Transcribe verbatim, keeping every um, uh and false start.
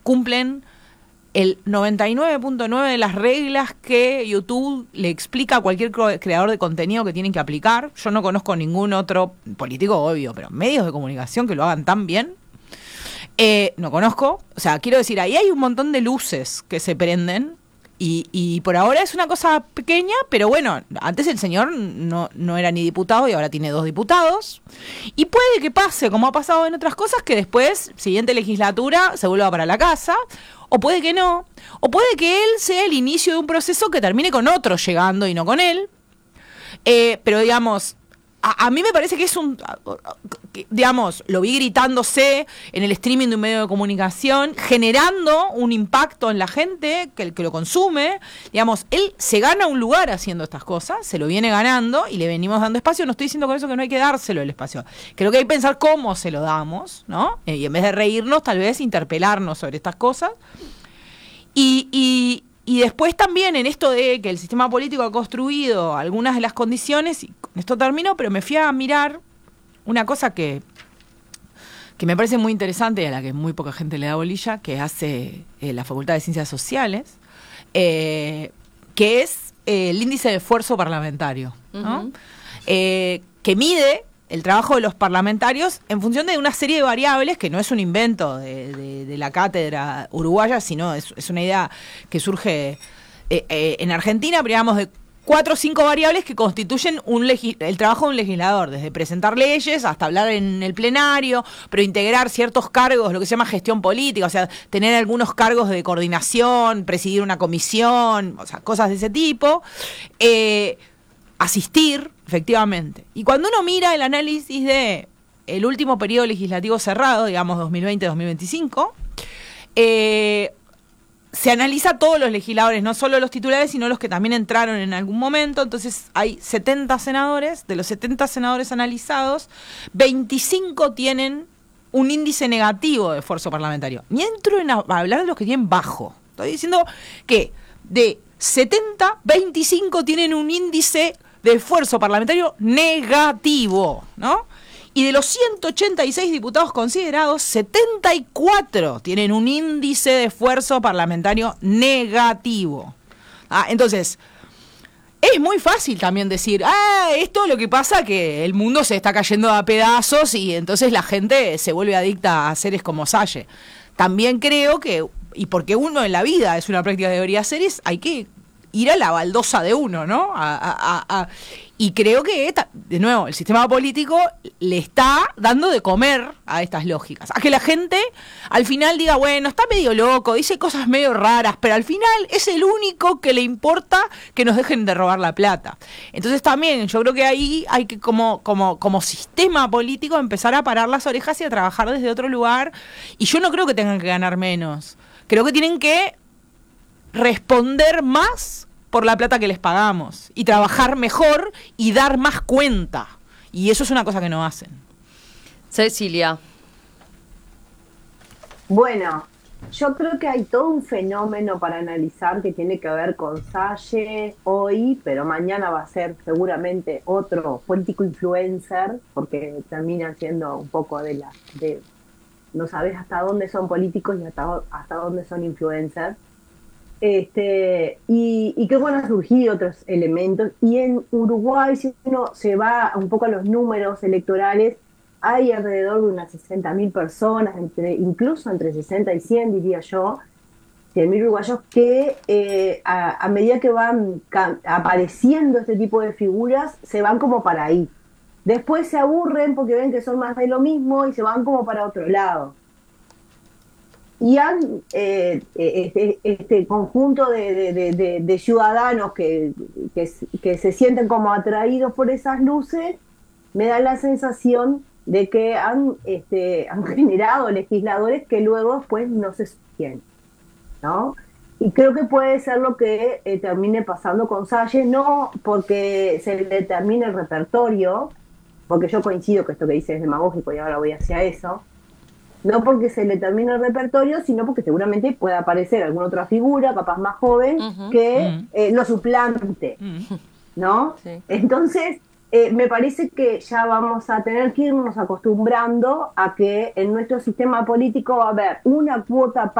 cumplen el noventa y nueve punto nueve de las reglas que YouTube le explica a cualquier creador de contenido que tienen que aplicar. Yo no conozco ningún otro político, obvio, pero medios de comunicación que lo hagan tan bien. Eh, no conozco. O sea, quiero decir, ahí hay un montón de luces que se prenden. Y, y por ahora es una cosa pequeña, pero bueno, antes el señor no, no era ni diputado y ahora tiene dos diputados. Y puede que pase, como ha pasado en otras cosas, que después, siguiente legislatura, se vuelva para la casa. O puede que no. O puede que él sea el inicio de un proceso que termine con otro llegando y no con él. Eh, pero digamos, a, a mí me parece que es un... Que, digamos, lo vi gritándose en el streaming de un medio de comunicación, generando un impacto en la gente que, que lo consume. Digamos, él se gana un lugar haciendo estas cosas, se lo viene ganando y le venimos dando espacio. No estoy diciendo con eso que no hay que dárselo el espacio. Creo que hay que pensar cómo se lo damos, ¿no? Eh, y en vez de reírnos, tal vez interpelarnos sobre estas cosas. Y... y Y después también en esto de que el sistema político ha construido algunas de las condiciones, y con esto termino, pero me fui a mirar una cosa que, que me parece muy interesante y a la que muy poca gente le da bolilla, que hace eh, la Facultad de Ciencias Sociales, eh, que es eh, el índice de esfuerzo parlamentario, ¿no? Uh-huh. eh, que mide el trabajo de los parlamentarios en función de una serie de variables, que no es un invento de, de, de la cátedra uruguaya, sino es, es una idea que surge eh, eh, en Argentina, pero digamos de cuatro o cinco variables que constituyen un legi- el trabajo de un legislador, desde presentar leyes hasta hablar en el plenario, pero integrar ciertos cargos, lo que se llama gestión política, o sea, tener algunos cargos de coordinación, presidir una comisión, o sea, cosas de ese tipo, eh, asistir, efectivamente. Y cuando uno mira el análisis de el último periodo legislativo cerrado, digamos dos mil veinte a dos mil veinticinco, eh, se analiza todos los legisladores, no solo los titulares, sino los que también entraron en algún momento. Entonces hay setenta senadores, de los setenta senadores analizados, veinticinco tienen un índice negativo de esfuerzo parlamentario. Ni entro en a, a hablar de los que tienen bajo. Estoy diciendo que de setenta, veinticinco tienen un índice de esfuerzo parlamentario negativo, ¿no? Y de los ciento ochenta y seis diputados considerados, setenta y cuatro tienen un índice de esfuerzo parlamentario negativo. Ah, entonces, es muy fácil también decir, ah, esto lo que pasa que el mundo se está cayendo a pedazos y entonces la gente se vuelve adicta a seres como Salle. También creo que, y porque uno en la vida es una práctica que debería hacer, es hay que ir a la baldosa de uno, ¿no? A, a, a, a, y creo que, de nuevo, el sistema político le está dando de comer a estas lógicas. A que la gente al final diga, bueno, está medio loco, dice cosas medio raras, pero al final es el único que le importa que nos dejen de robar la plata. Entonces también yo creo que ahí hay que como, como, como sistema político empezar a parar las orejas y a trabajar desde otro lugar. Y yo no creo que tengan que ganar menos. Creo que tienen que responder más por la plata que les pagamos y trabajar mejor y dar más cuenta, y eso es una cosa que no hacen. Cecilia. Bueno, yo creo que hay todo un fenómeno para analizar que tiene que ver con Salle hoy, pero mañana va a ser seguramente otro político influencer, porque termina siendo un poco de la de no sabes hasta dónde son políticos y hasta, hasta dónde son influencers. Este, y, y que bueno, han surgido otros elementos, y en Uruguay, si uno se va un poco a los números electorales, hay alrededor de unas sesenta mil personas, entre, incluso entre sesenta y cien, diría yo, cien mil uruguayos que eh, a, a medida que van ca- apareciendo este tipo de figuras, se van como para ahí. Después se aburren porque ven que son más de lo mismo y se van como para otro lado. Y han, eh, este, este conjunto de, de, de, de, de ciudadanos que, que, que se sienten como atraídos por esas luces, me da la sensación de que han, este, han generado legisladores que luego pues no se sostienen, ¿no? Y creo que puede ser lo que eh, termine pasando con Salle, no porque se le termine el repertorio, porque yo coincido que esto que dice es demagógico y ahora voy hacia eso, no porque se le termine el repertorio, sino porque seguramente pueda aparecer alguna otra figura, capaz más joven, uh-huh. que uh-huh. Eh, lo suplante, uh-huh. ¿no? Sí. Entonces, eh, me parece que ya vamos a tener que irnos acostumbrando a que en nuestro sistema político va a haber una cuota